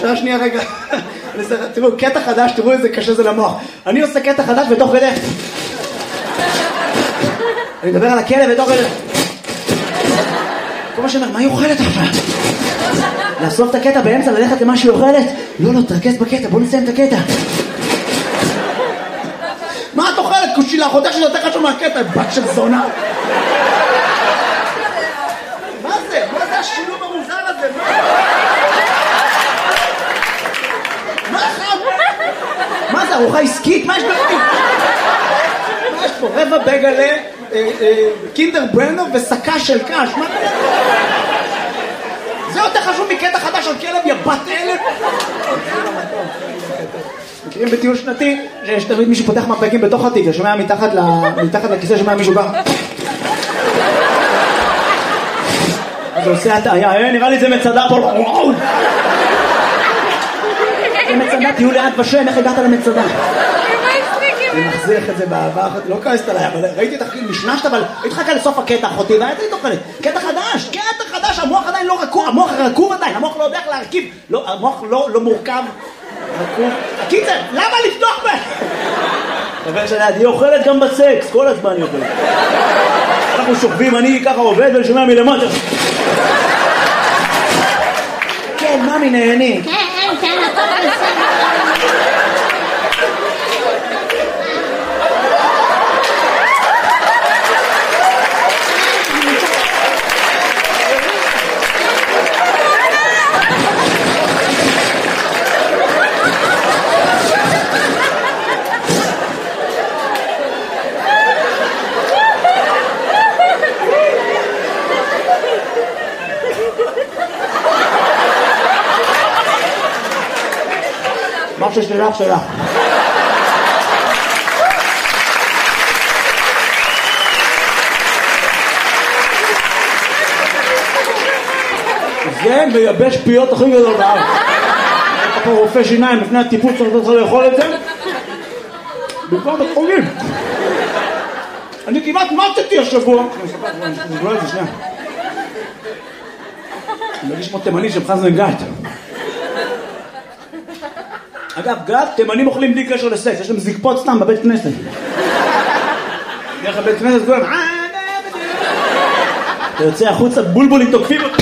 שנייה רגע. תראו, קטע חדש, תראו איזה קשה זה למוח. אני עושה קטע חדש ותוך כדי. אני מדבר על הכלב ותוך כדי. כל מה שאומר, מה היא אוכלת עכשיו? לאסוף את הקטע באמצע, ללכת למה שהיא אוכלת? לא, תרכז בקטע, בוא נסיים את הקטע. מה את אוכלת? קושילה, חודש שזה יותר חשוב מהקטע, בת של זונה. מה זה? מה זה השילוב המוזר הזה? מה זה? ארוחה עסקית? מה יש בלתי? מה יש פה? רבע בגלה, קינדר ברנו וסקה של קש. מה זה? זה יותר חשוב מקטע חדש על כלב, יא בת אלף. מכירים בטיול שנתי שיש תמיד מישהו פותח מפלגים בתוך התיק, שומע מתחת לכיסא, שומע מישהו בא. אז הוא עושה הטעיה, נראה לי זה מצדה פה. וואו! זה מצדה, תהיו לאט בשם, איך הגעת למצדה? אני מחזיך את זה בעבר, לא כעסת עליי, אבל ראיתי את הכי משנשת, אבל התחכה לסוף הקטע אחותי, והייתה לי תוכלת. קטע חדש, המוח עדיין לא רקוב, המוח רקוב עדיין, המוח לא יודע איך להרכיב, המוח לא מורכב. הקיצר, למה לפתוח בה? חבר שלי, היא אוכלת גם בסקס, כל הזמן היא אוכלת. אנחנו שוכבים, אני ככה עובד ושומע מלמטה. כן, ממי נהני. כן, תן הכל בסדר. מה ששלך שלך. זה מייבש פיות הכי גדול בארץ. אתה פה רופא שיניים לפני הטיפול צריך לאכול את זה. בכלל בתחוגים. אני כמעט מתתי השבוע. אני לא את זה, שנייה. אני מרגיש כמו תימני שמחזן גת. אגב, גת, תימנים אוכלים בלי קשר לסקס, יש להם זקפות סתם בבית כנסת. דרך הבית כנסת כולם, אתה יוצא החוצה, בולבולים תוקפים אותי.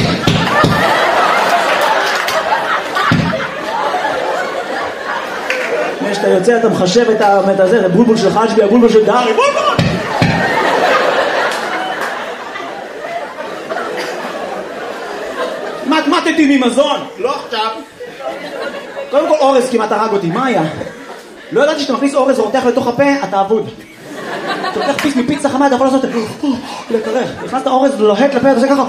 כשאתה יוצא אתה מחשב את הזה, זה בולבול של חשבי, הבולבול של דארי, בולבול! מתמטתי ממזון, לא עכשיו. קודם כל אורז כמעט הרג אותי, מה היה? לא ידעתי שאתה מכניס אורז ורותח לתוך הפה, אתה אבוד. אתה לוקח פיס מפיצה חמה, אתה יכול לעשות לקרח. נכנסת אורז לוהט לפה, אתה עושה ככה.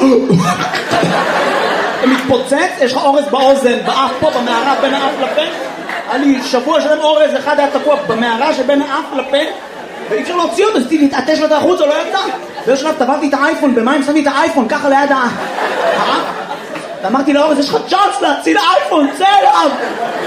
אתה מתפוצץ, יש לך אורז באוזן, באף פה, במערה, בין האף לפה. היה לי שבוע שלם אורז, אחד היה תקוע במערה שבין האף לפה, ואי אפשר להוציא אותו, אז תתעטש לו את החוצה, לא יצא. באיזה שלב טבעתי את האייפון, במים שמתי את האייפון, ככה ליד האף. ואמרתי לאורז, יש לך צ'אנס להציל האייפון, צא אליו!